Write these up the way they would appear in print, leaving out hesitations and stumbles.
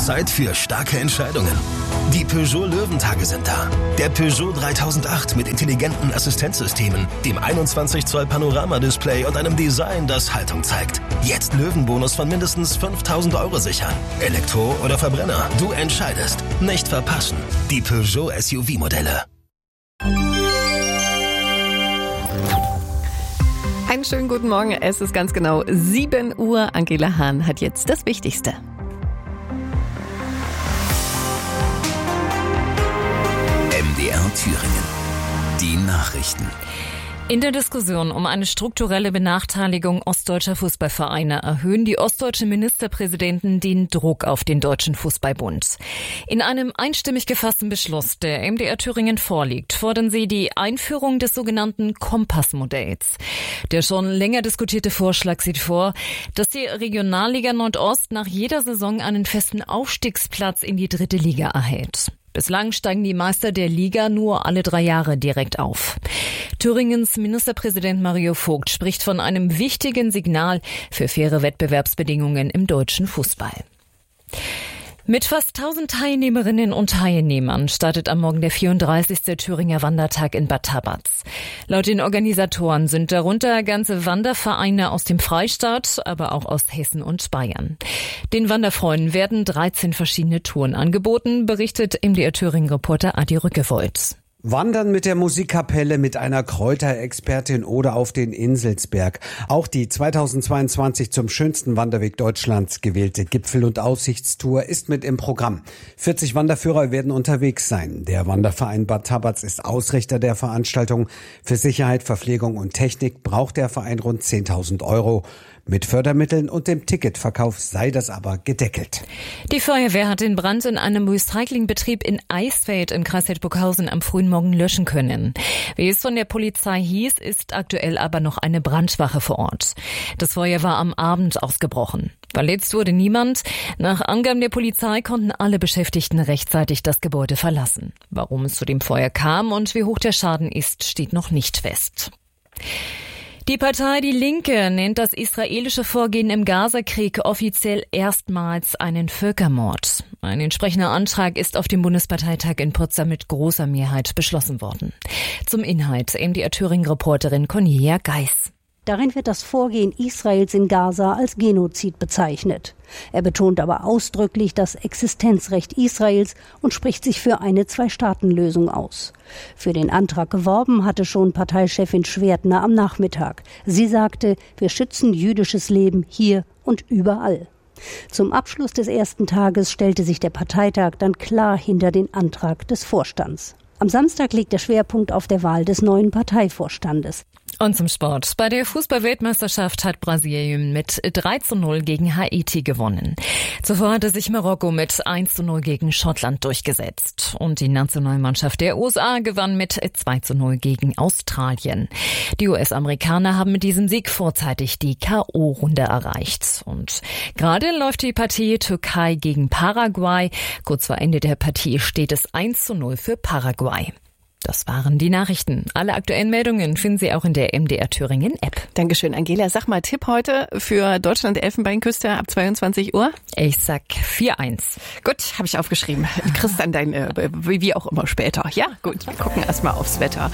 Zeit für starke Entscheidungen. Die Peugeot Löwentage sind da. Der Peugeot 3008 mit intelligenten Assistenzsystemen, dem 21 Zoll Panoramadisplay und einem Design, das Haltung zeigt. Jetzt Löwenbonus von mindestens 5.000 € sichern. Elektro oder Verbrenner, du entscheidest. Nicht verpassen. Die Peugeot SUV-Modelle. Einen schönen guten Morgen. Es ist ganz genau 7 Uhr. Angela Hahn hat jetzt das Wichtigste. MDR Thüringen. Die Nachrichten. In der Diskussion um eine strukturelle Benachteiligung ostdeutscher Fußballvereine erhöhen die ostdeutschen Ministerpräsidenten den Druck auf den Deutschen Fußballbund. In einem einstimmig gefassten Beschluss, der MDR Thüringen vorliegt, fordern sie die Einführung des sogenannten Kompassmodells. Der schon länger diskutierte Vorschlag sieht vor, dass die Regionalliga Nordost nach jeder Saison einen festen Aufstiegsplatz in die 3. Liga erhält. Bislang steigen die Meister der Liga nur alle 3 Jahre direkt auf. Thüringens Ministerpräsident Mario Vogt spricht von einem wichtigen Signal für faire Wettbewerbsbedingungen im deutschen Fußball. Mit fast 1000 Teilnehmerinnen und Teilnehmern startet am Morgen der 34. Thüringer Wandertag in Bad Tabatz. Laut den Organisatoren sind darunter ganze Wandervereine aus dem Freistaat, aber auch aus Hessen und Bayern. Den Wanderfreunden werden 13 verschiedene Touren angeboten, berichtet MDR Thüringen-Reporter Adi Rückewold. Wandern mit der Musikkapelle, mit einer Kräuterexpertin oder auf den Inselsberg. Auch die 2022 zum schönsten Wanderweg Deutschlands gewählte Gipfel- und Aussichtstour ist mit im Programm. 40 Wanderführer werden unterwegs sein. Der Wanderverein Bad Tabatz ist Ausrichter der Veranstaltung. Für Sicherheit, Verpflegung und Technik braucht der Verein rund 10.000 €. Mit Fördermitteln und dem Ticketverkauf sei das aber gedeckelt. Die Feuerwehr hat den Brand in einem Recyclingbetrieb in Eisfeld im Kreis Hildburghausen am frühen Morgen löschen können. Wie es von der Polizei hieß, ist aktuell aber noch eine Brandwache vor Ort. Das Feuer war am Abend ausgebrochen. Verletzt wurde niemand. Nach Angaben der Polizei konnten alle Beschäftigten rechtzeitig das Gebäude verlassen. Warum es zu dem Feuer kam und wie hoch der Schaden ist, steht noch nicht fest. Die Partei Die Linke nennt das israelische Vorgehen im Gazakrieg offiziell erstmals einen Völkermord. Ein entsprechender Antrag ist auf dem Bundesparteitag in Potsdam mit großer Mehrheit beschlossen worden. Zum Inhalt MDR Thüringen-Reporterin Cornelia Geis. Darin wird das Vorgehen Israels in Gaza als Genozid bezeichnet. Er betont aber ausdrücklich das Existenzrecht Israels und spricht sich für eine Zwei-Staaten-Lösung aus. Für den Antrag geworben hatte schon Parteichefin Schwertner am Nachmittag. Sie sagte, wir schützen jüdisches Leben hier und überall. Zum Abschluss des ersten Tages stellte sich der Parteitag dann klar hinter den Antrag des Vorstands. Am Samstag liegt der Schwerpunkt auf der Wahl des neuen Parteivorstandes. Und zum Sport. Bei der Fußball-Weltmeisterschaft hat Brasilien mit 3:0 gegen Haiti gewonnen. Zuvor hatte sich Marokko mit 1:0 gegen Schottland durchgesetzt. Und die Nationalmannschaft der USA gewann mit 2:0 gegen Australien. Die US-Amerikaner haben mit diesem Sieg vorzeitig die K.O.-Runde erreicht. Und gerade läuft die Partie Türkei gegen Paraguay. Kurz vor Ende der Partie steht es 1:0 für Paraguay. Das waren die Nachrichten. Alle aktuellen Meldungen finden Sie auch in der MDR Thüringen App. Dankeschön, Angela. Sag mal, Tipp heute für Deutschland-Elfenbeinküste ab 22 Uhr? Ich sag 4-1. Gut, habe ich aufgeschrieben. Du kriegst dann dein, wie auch immer später. Ja, gut, wir gucken erstmal aufs Wetter.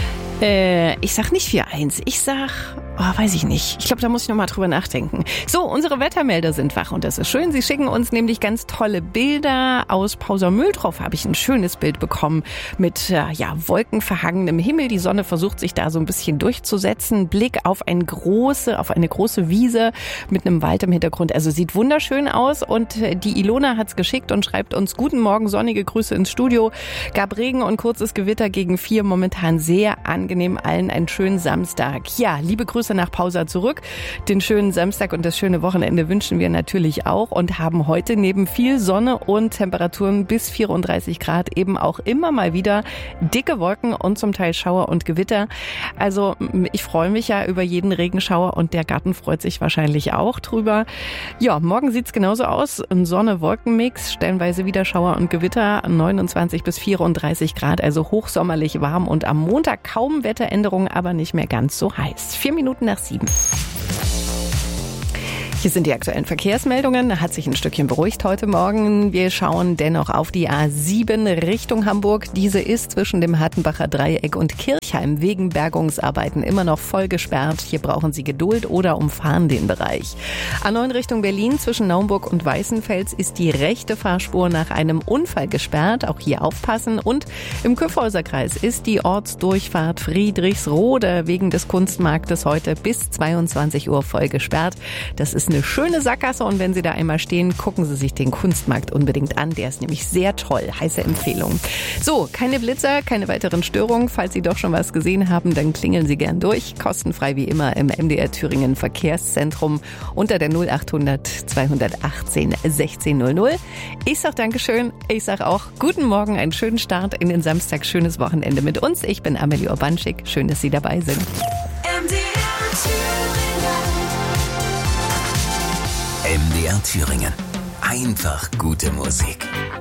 Ich sag nicht 4-1. Ich sag, weiß ich nicht. Ich glaube, da muss ich nochmal drüber nachdenken. So, unsere Wettermelder sind wach und das ist schön. Sie schicken uns nämlich ganz tolle Bilder. Aus Pausermühldorf habe ich ein schönes Bild bekommen mit wolkenverhangenem Himmel. Die Sonne versucht sich da so ein bisschen durchzusetzen. Blick auf eine große Wiese mit einem Wald im Hintergrund. Also sieht wunderschön aus und die Ilona hat's geschickt und schreibt uns: Guten Morgen, sonnige Grüße ins Studio. Gab Regen und kurzes Gewitter gegen 4. Momentan sehr angenehm. Allen einen schönen Samstag. Ja, liebe Grüße nach Pausa zurück. Den schönen Samstag und das schöne Wochenende wünschen wir natürlich auch und haben heute neben viel Sonne und Temperaturen bis 34 Grad eben auch immer mal wieder dicke Wolken und zum Teil Schauer und Gewitter. Also ich freue mich ja über jeden Regenschauer und der Garten freut sich wahrscheinlich auch drüber. Ja, morgen sieht's genauso aus. Ein Sonne-Wolken-Mix, stellenweise wieder Schauer und Gewitter, 29 bis 34 Grad, also hochsommerlich warm und am Montag kaum Wetteränderungen, aber nicht mehr ganz so heiß. 4 Minuten nach 7. Hier sind die aktuellen Verkehrsmeldungen. Hat sich ein Stückchen beruhigt heute Morgen. Wir schauen dennoch auf die A7 Richtung Hamburg. Diese ist zwischen dem Hattenbacher Dreieck und Kirchheim wegen Bergungsarbeiten immer noch voll gesperrt. Hier brauchen Sie Geduld oder umfahren den Bereich. A9 Richtung Berlin zwischen Naumburg und Weißenfels ist die rechte Fahrspur nach einem Unfall gesperrt. Auch hier aufpassen. Und im Kyffhäuserkreis ist die Ortsdurchfahrt Friedrichsrode wegen des Kunstmarktes heute bis 22 Uhr voll gesperrt. Das ist eine schöne Sackgasse und wenn Sie da einmal stehen, gucken Sie sich den Kunstmarkt unbedingt an. Der ist nämlich sehr toll. Heiße Empfehlung. So, keine Blitzer, keine weiteren Störungen. Falls Sie doch schon was gesehen haben, dann klingeln Sie gern durch. Kostenfrei wie immer im MDR Thüringen Verkehrszentrum unter der 0800 218 1600. Ich sag Dankeschön. Ich sag auch guten Morgen, einen schönen Start in den Samstag, schönes Wochenende mit uns. Ich bin Amelie Urbanschik. Schön, dass Sie dabei sind. MDR Thüringen. Einfach gute Musik.